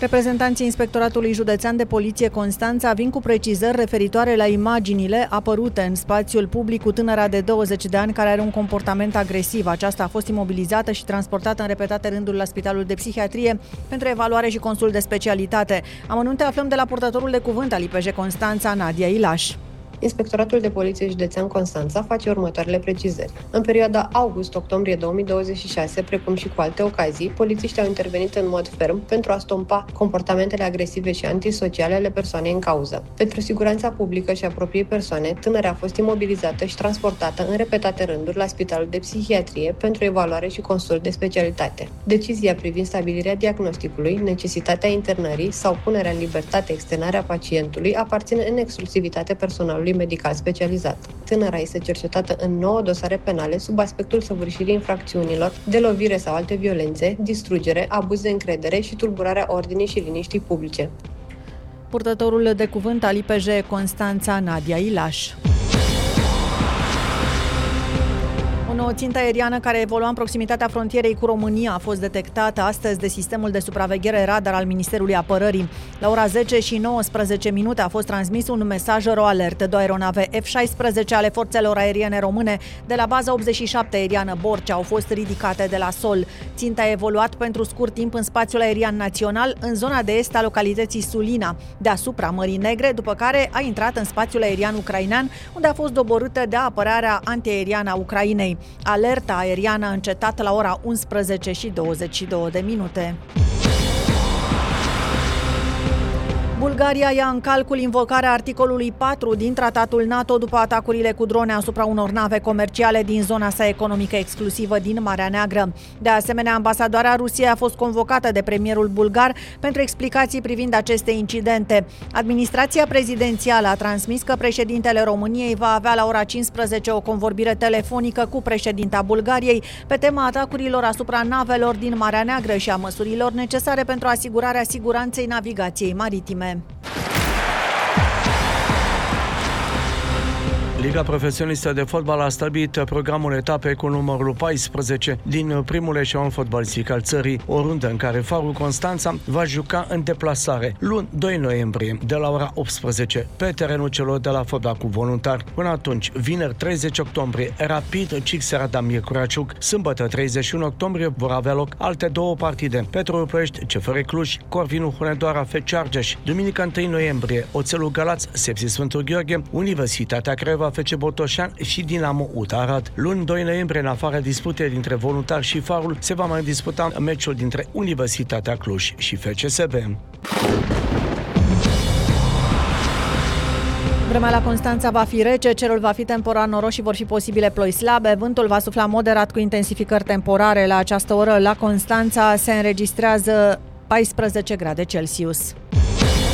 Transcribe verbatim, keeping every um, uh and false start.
Reprezentanții Inspectoratului Județean de Poliție Constanța vin cu precizări referitoare la imaginile apărute în spațiul public cu tânăra de douăzeci de ani care are un comportament agresiv. Aceasta a fost imobilizată și transportată în repetate rânduri la Spitalul de Psihiatrie pentru evaluare și consult de specialitate. Amănunte aflăm de la purtătorul de cuvânt al I P J Constanța, Nadia Ilaș. Inspectoratul de Poliție Județean Constanța face următoarele precizări. În perioada august-octombrie două mii douăzeci și șase, precum și cu alte ocazii, polițiștii au intervenit în mod ferm pentru a stompa comportamentele agresive și antisociale ale persoanei în cauză. Pentru siguranța publică și a propriei persoane, tânăra a fost imobilizată și transportată în repetate rânduri la Spitalul de Psihiatrie pentru evaluare și consult de specialitate. Decizia privind stabilirea diagnosticului, necesitatea internării sau punerea în libertate externarea pacientului aparține în exclusivitate personalului medical specializat. Tânăra este cercetată în nouă dosare penale sub aspectul săvârșirii infracțiunilor de lovire sau alte violențe, distrugere, abuz de încredere și tulburarea ordinii și liniștii publice. Purtătorul de cuvânt al I P J Constanța, Nadia Ilaș. O nouă țintă aeriană care evolua în proximitatea frontierei cu România a fost detectată astăzi de sistemul de supraveghere radar al Ministerului Apărării. La ora zece și nouăsprezece minute a fost transmis un mesaj ro-alert. Două aeronave F șaisprezece ale forțelor aeriene române de la baza optzeci și șapte aeriană Borcea au fost ridicate de la sol. Ținta a evoluat pentru scurt timp în spațiul aerian național, în zona de est a localității Sulina, deasupra Mării Negre, după care a intrat în spațiul aerian ucrainean, unde a fost doborâtă de apărarea antiaeriană a Ucrainei. Alerta aeriană a încetat la ora unsprezece și douăzeci și două de minute. Bulgaria ia în calcul invocarea articolului patru din tratatul NATO după atacurile cu drone asupra unor nave comerciale din zona sa economică exclusivă din Marea Neagră. De asemenea, ambasadoarea Rusiei a fost convocată de premierul bulgar pentru explicații privind aceste incidente. Administrația prezidențială a transmis că președintele României va avea la ora cincisprezece o convorbire telefonică cu președinta Bulgariei pe tema atacurilor asupra navelor din Marea Neagră și a măsurilor necesare pentru asigurarea siguranței navigației maritime. Liga Profesionistă de Fotbal a stabilit programul etapei cu numărul paisprezece din primul eșalon fotbalistic al țării, o rundă în care Farul Constanța va juca în deplasare luni doi noiembrie de la ora optsprezece pe terenul celor de la Fotbal cu voluntari. Până atunci, vineri treizeci octombrie, Rapid Cixer Adamir Curaciuc, sâmbătă treizeci și unu octombrie vor avea loc alte două partide: Petrolul Ploiești, C F R Cluj, Corvinul Hunedoara, F C Argeș. Duminică întâi noiembrie, Oțelul Galați, Sepsi Sfântul Gheorghe, Universitatea Craiova, F C Botoșan și Dinamo U T A Arad. Luni doi noiembrie, în afara disputei dintre Voluntari și Farul, se va mai disputa meciul dintre Universitatea Cluj și F C S B. Vremea la Constanța va fi rece, cerul va fi temporar noros și vor fi posibile ploi slabe. Vântul va sufla moderat cu intensificări temporare. La această oră, la Constanța, se înregistrează paisprezece grade Celsius.